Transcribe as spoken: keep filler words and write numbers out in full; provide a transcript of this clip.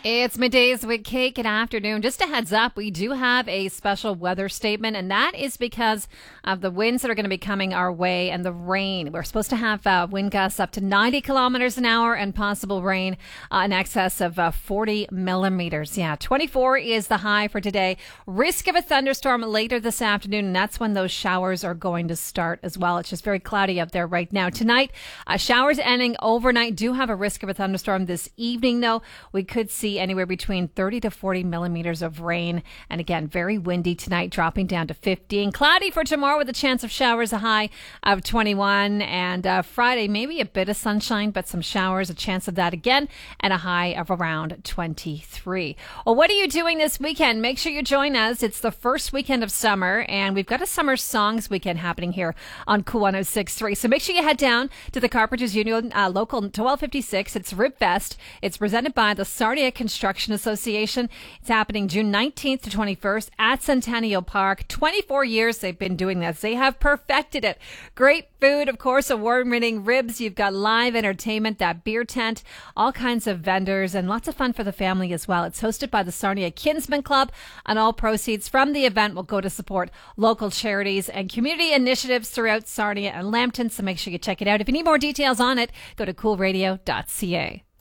It's middays with Kate. Good afternoon. Just a heads up, we do have a special weather statement, and that is because of the winds that are going to be coming our way and the rain. We're supposed to have uh, wind gusts up to ninety kilometers an hour and possible rain uh, in excess of uh, forty millimeters. Yeah, twenty-four is the high for today. Risk of a thunderstorm later this afternoon, and that's when those showers are going to start as well. It's just very cloudy up there right now. Tonight, uh, showers ending overnight. Do have a risk of a thunderstorm this evening, though. We could see anywhere between thirty to forty millimeters of rain. And again, very windy tonight, dropping down to fifteen. Cloudy for tomorrow with a chance of showers, a high of twenty-one. And uh, Friday, maybe a bit of sunshine, but some showers, a chance of that again, and a high of around twenty-three. Well, what are you doing this weekend? Make sure you join us. It's the first weekend of summer, and we've got a summer songs weekend happening here on Cool one oh six point three. So make sure you head down to the Carpenters Union, uh, local twelve fifty-six. It's Ribfest. It's presented by the Sarnia Construction Association. It's happening June nineteenth to twenty-first at Centennial Park. twenty-four years they've been doing this. They have perfected it. Great food, of course, award-winning ribs. You've got live entertainment, that beer tent, all kinds of vendors, and lots of fun for the family as well. It's hosted by the Sarnia Kinsman Club, and all proceeds from the event will go to support local charities and community initiatives throughout Sarnia and Lambton. So make sure you check it out. If you need more details on it, go to cool radio dot c a.